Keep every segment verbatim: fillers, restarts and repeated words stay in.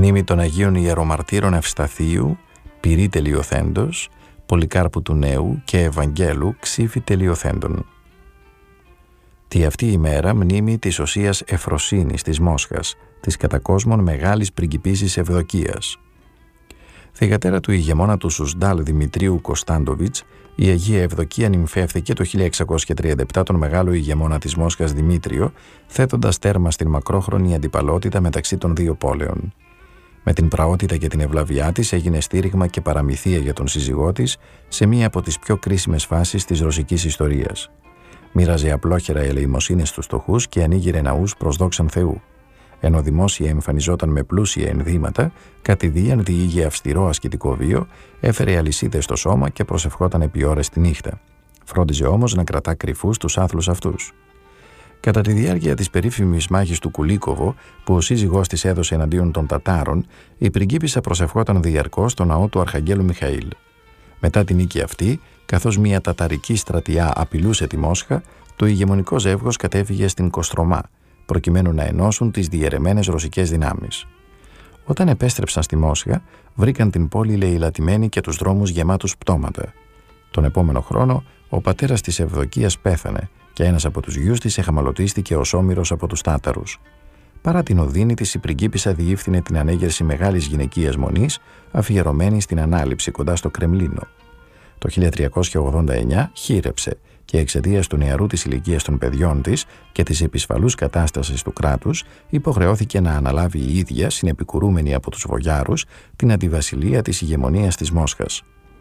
Μνήμη των Αγίων Ιερομαρτύρων Ευσταθίου, Πυρή τελειοθέντος, Πολυκάρπου του Νέου και Ευαγγέλου Ξύφη τελειοθέντων. Τι αυτή η μέρα μνήμη της Οσίας Εφροσύνης της Μόσχας, της κατά κόσμον μεγάλης πριγκιπίσης Ευδοκίας. Θυγατέρα του ηγεμόνα του Σουσντάλ Δημητρίου Κωνσταντοβίτς, η Αγία Ευδοκία νυμφεύθηκε το χίλια εξακόσια τριάντα επτά τον μεγάλο ηγεμόνα της Μόσχας Δημήτριο, θέτοντας τέρμα στην μακρόχρονη αντιπαλότητα μεταξύ των δύο πόλεων. Με την πραότητα και την ευλαβιά της έγινε στήριγμα και παραμυθία για τον σύζυγό της σε μία από τις πιο κρίσιμες φάσεις της ρωσικής ιστορίας. Μοίραζε απλόχερα ελεημοσύνες στους φτωχούς και ανοίγειρε ναούς προς δόξαν Θεού. Ενώ δημόσια εμφανιζόταν με πλούσια ενδύματα, κατηδίαν διήγε αυστηρό ασκητικό βίο, έφερε αλυσίδες στο σώμα και προσευχόταν επί ώρες τη νύχτα. Φρόντιζε όμως να κρατά κρυφούς τους άθλους αυτούς. Κατά τη διάρκεια της περίφημης μάχης του Κουλίκοβο, που ο σύζυγός της έδωσε εναντίον των Τατάρων, η πριγκίπισσα προσευχόταν διαρκώς στο ναό του Αρχαγγέλου Μιχαήλ. Μετά την νίκη αυτή, καθώς μια ταταρική στρατιά απειλούσε τη Μόσχα, το ηγεμονικό ζεύγος κατέφυγε στην Κοστρομά, προκειμένου να ενώσουν τις διαιρεμένες ρωσικές δυνάμεις. Όταν επέστρεψαν στη Μόσχα, βρήκαν την πόλη λαιλατημένη και τους δρόμους γεμάτους πτώματα. Τον επόμενο χρόνο, ο πατέρας της Ευδοκίας πέθανε και ένας από τους γιους της εχαμαλωτίστηκε ως όμηρος από τους Τάταρους. Παρά την οδύνη της, η πριγκίπισσα διεύθυνε την ανέγερση μεγάλης γυναικείας μονής, αφιερωμένη στην ανάληψη κοντά στο Κρεμλίνο. Το χίλια τριακόσια ογδόντα εννιά χοίρεψε και εξαιτίας του νεαρού της ηλικίας των παιδιών της και της επισφαλούς κατάστασης του κράτους, υποχρεώθηκε να αναλάβει η ίδια, συνεπικουρούμενη από τους Βογιάρους, την αντιβασιλεία της ηγεμονίας της Μόσχας.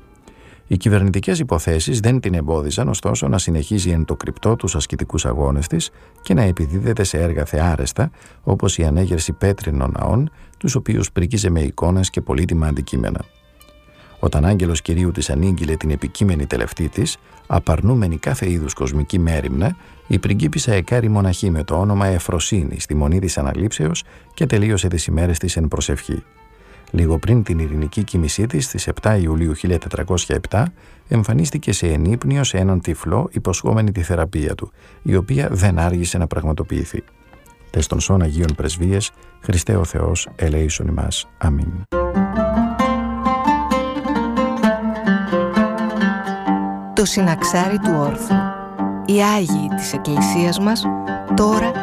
Οι κυβερνητικές υποθέσεις δεν την εμπόδιζαν ωστόσο να συνεχίζει εν το κρυπτό τους ασκητικούς αγώνες της και να επιδίδεται σε έργα θεάρεστα όπως η ανέγερση πέτρινων ναών, τους οποίους πρικίζε με εικόνες και πολύτιμα αντικείμενα. Όταν άγγελος Κυρίου της ανήγγειλε την επικείμενη τελευτή της, απαρνούμενη κάθε είδους κοσμική μέριμνα, η πριγκίπισσα εκάρει μοναχή με το όνομα Εφροσύνη στη μονή της αναλήψεως και τελείωσε τις ημέρες της εν προσευχή. Λίγο πριν την ειρηνική κοιμησή της, στις επτά Ιουλίου χίλια τετρακόσια επτά, εμφανίστηκε σε ενύπνιο σε έναν τυφλό υποσχόμενη τη θεραπεία του, η οποία δεν άργησε να πραγματοποιηθεί. Τες των σών Αγίων Πρεσβείες, Χριστέ ο Θεός, ελέησον ημάς. Αμήν. Το συναξάρι του όρθου. Οι Άγιοι της Εκκλησίας μας τώρα